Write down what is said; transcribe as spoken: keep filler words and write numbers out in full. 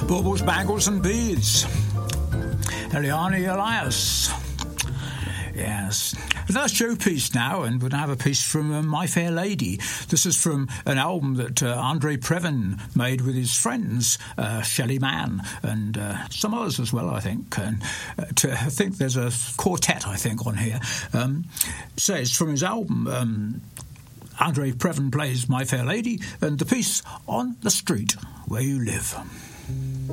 Baubles, Bangles and Beads. Eliane Elias. Yes. That's showpiece now, and we're going to have a piece from uh, My Fair Lady. This is from an album that uh, Andre Previn made with his friends, uh, Shelley Mann, and uh, some others as well, I think. And uh, to, I think there's a quartet, I think, on here. Um, so it's from his album. Um, Andre Previn plays My Fair Lady, and the piece On the Street Where You Live.